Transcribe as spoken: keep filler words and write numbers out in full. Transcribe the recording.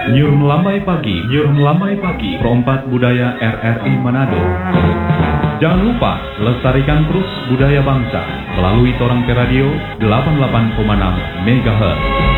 Nyur Melambai Pagi, Nyur Melambai Pagi, Perompak Budaya R R I Manado. Jangan lupa, lestarikan terus budaya bangsa melalui Torang Pe Radio delapan puluh delapan koma enam megahertz.